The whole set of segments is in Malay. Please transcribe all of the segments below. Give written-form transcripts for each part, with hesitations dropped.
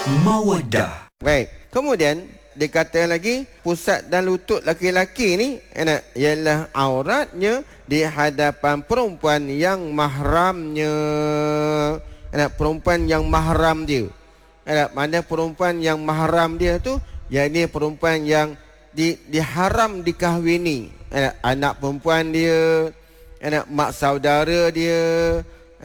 Mawaddah. Baik. Kemudian dia kata lagi pusat dan lutut laki-laki ni ialah auratnya di hadapan perempuan yang mahramnya. Perempuan yang mahram dia. Mana perempuan yang mahram dia tu, yakni perempuan yang diharam dikahwini. Anak perempuan dia, mak saudara dia,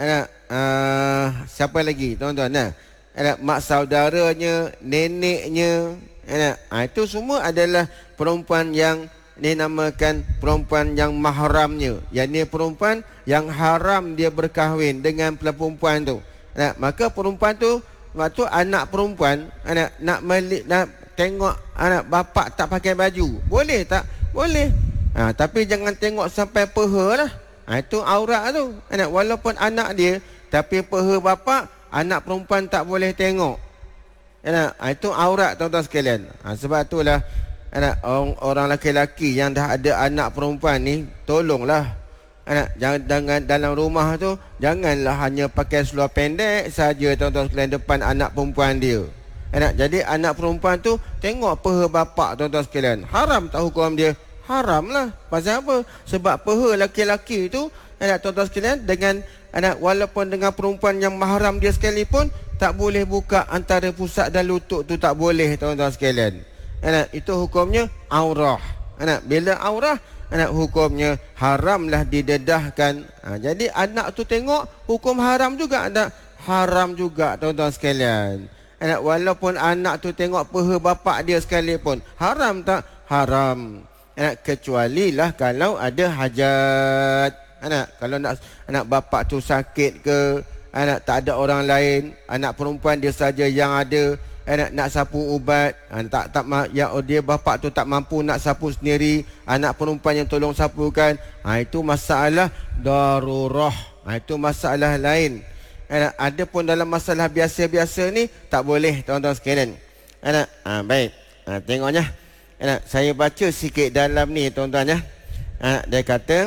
siapa lagi tuan-tuan? Mak saudaranya, neneknya. Itu semua adalah perempuan yang dinamakan perempuan yang mahramnya. Yakni perempuan yang haram dia berkahwin dengan perempuan tu. Maka perempuan tu, waktu anak perempuan nak tengok anak bapak tak pakai baju, boleh tak? Boleh. Tapi jangan tengok sampai peha lah. Itu aurat tu. Walaupun anak dia, tapi peha bapak, anak perempuan tak boleh tengok. Itu aurat tuan-tuan sekalian. Sebab itulah orang lelaki-lelaki yang dah ada anak perempuan ni, tolonglah jangan dalam rumah tu janganlah hanya pakai seluar pendek saja tuan-tuan sekalian depan anak perempuan dia. Jadi anak perempuan tu tengok peha bapak tuan-tuan sekalian. Haram tak hukum dia? Haram lah. Pasal apa? Sebab peha lelaki-lelaki tu tuan-tuan sekalian dengan walaupun dengan perempuan yang mahram dia sekalipun, tak boleh buka antara pusat dan lutut tu, tak boleh tuan-tuan sekalian. Itu hukumnya aurah. Bila aurah, hukumnya haramlah didedahkan. Jadi anak tu tengok, hukum haram juga tak? Haram juga tuan-tuan sekalian. Walaupun anak tu tengok peha bapak dia sekalipun, haram tak? Haram. Kecuali lah kalau ada hajat. Kalau anak bapak tu sakit ke, tak ada orang lain, anak perempuan dia saja yang ada, nak sapu ubat, dia bapak tu tak mampu nak sapu sendiri, anak perempuan yang tolong sapukan, itu masalah darurah. Itu masalah lain. Ada pun dalam masalah biasa-biasa ni tak boleh tuan-tuan sekalian. Baik. Tengoknya. Saya baca sikit dalam ni tuan-tuan ya. Dia kata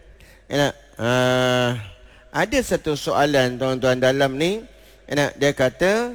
ada satu soalan tuan-tuan dalam ni. Dia kata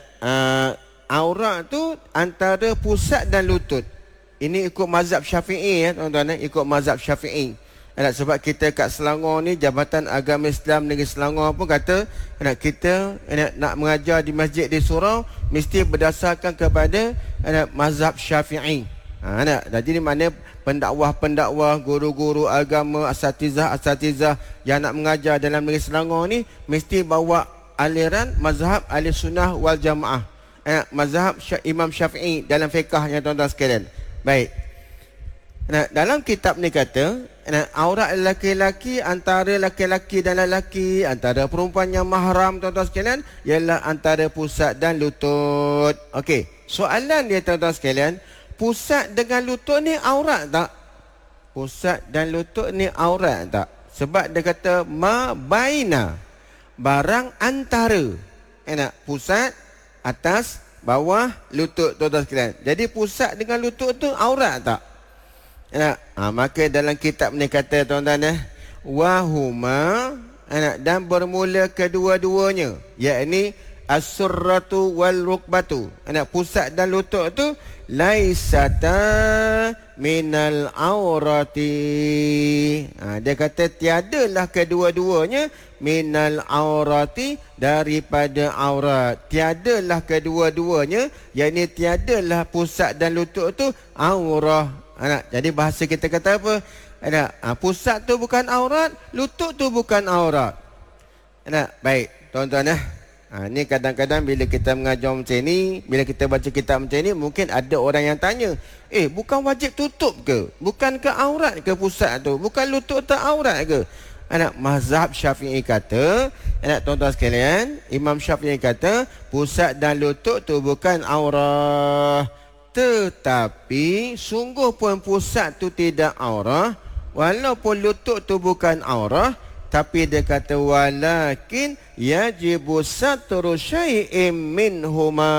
aurat tu antara pusat dan lutut. Ini ikut mazhab Syafi'i ya tuan-tuan, ikut mazhab Syafi'i. Sebab kita kat Selangor ni, Jabatan Agama Islam Negeri Selangor pun kata kita nak mengajar di masjid di surau mesti berdasarkan kepada mazhab Syafi'i. Jadi mana pendakwah-pendakwah, guru-guru agama, asatizah yang nak mengajar dalam negeri Selangor ni mesti bawa aliran mazhab ahli sunnah wal jamaah, mazhab Imam Syafi'i dalam fiqahnya tuan-tuan sekalian. Baik. Dalam kitab ni kata aurat lelaki-lelaki, antara lelaki-lelaki dan lelaki, antara perempuan yang mahram tuan-tuan sekalian, ialah antara pusat dan lutut. Okey, soalan dia tuan-tuan sekalian, pusat dengan lutut ni aurat tak? Pusat dan lutut ni aurat tak? Sebab dia kata ma baina, barang antara. Pusat, atas, bawah, lutut tuan-tuan sekalian. Jadi pusat dengan lutut tu aurat tak? Maka dalam kitab ni kata tuan-tuan wahuma, dan bermula kedua-duanya, yakni as-surratu wal rukbatu. Pusat dan lutut tu laisata minal aurati. Dia kata tiadalah kedua-duanya minal aurati, daripada aurat. Tiadalah kedua-duanya, yakni tiadalah pusat dan lutut tu aurah. Jadi bahasa kita kata apa? Pusat tu bukan aurat, lutut tu bukan aurat. Baik tuan-tuan ni kadang-kadang bila kita mengajar macam ni, bila kita baca kitab macam ni, mungkin ada orang yang tanya, bukan wajib tutup ke? Bukan ke aurat ke pusat tu? Bukan lutut tu aurat ke? Mazhab Syafi'i kata, tuan-tuan sekalian, Imam Syafi'i kata pusat dan lutut tu bukan aurat. Tetapi sungguh pun pusat tu tidak aurah, walaupun lutut tu bukan aurah, tapi dia kata walakin yajibu satru syai'in minhuma,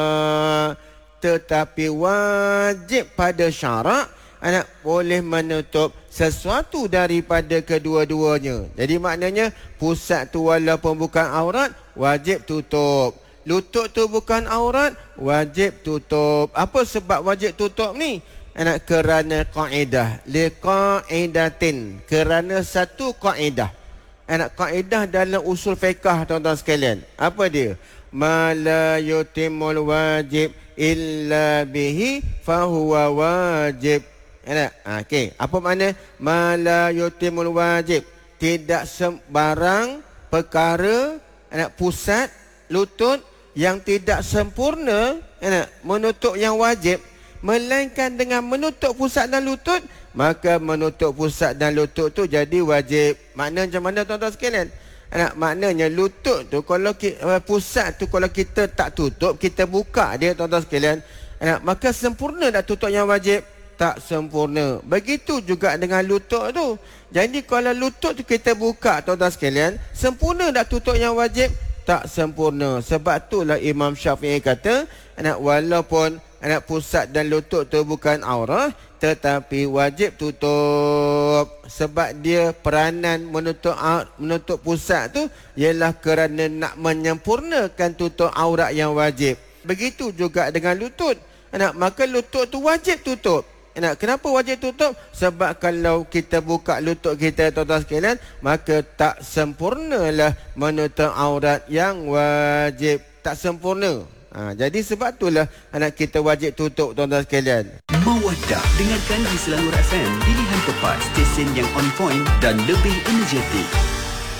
tetapi wajib pada syarak boleh menutup sesuatu daripada kedua-duanya. Jadi maknanya pusat tu walaupun bukan aurat, wajib tutup. Lutut tu bukan aurat, wajib tutup. Apa sebab wajib tutup ni? Kerana kaedah. Liqaidatin. Kerana satu kaedah. Kaedah dalam usul fiqah, tuan-tuan sekalian. Apa dia? Ma la yutimul wajib illa bihi fahuwa wajib. Okey, apa makna ma la yutimul wajib? Tidak sembarang perkara pusat lutut yang tidak sempurna menutup yang wajib, melainkan dengan menutup pusat dan lutut, maka menutup pusat dan lutut tu jadi wajib. Makna macam mana tuan-tuan sekalian? Maknanya lutut tu kalau pusat tu kalau kita tak tutup, kita buka dia tuan-tuan sekalian, maka sempurna tak tutup yang wajib? Tak sempurna. Begitu juga dengan lutut tu. Jadi kalau lutut tu kita buka tuan-tuan sekalian, sempurna tak tutup yang wajib? Tak sempurna. Sebab itulah Imam Syafi'i kata, walaupun pusat dan lutut tu bukan aurah, tetapi wajib tutup. Sebab dia peranan menutup pusat tu ialah kerana nak menyempurnakan tutup aurat yang wajib. Begitu juga dengan lutut. Maka lutut tu wajib tutup. Kenapa wajib tutup? Sebab kalau kita buka lutut kita tuan-tuan sekalian, maka tak sempurnalah menutup aurat yang wajib. Tak sempurna. Jadi sebab itulah kita wajib tutup tuan-tuan sekalian. Mawaddah, dengarkan di Selangor FM, pilihan tepat, stesen yang on point dan lebih energetik.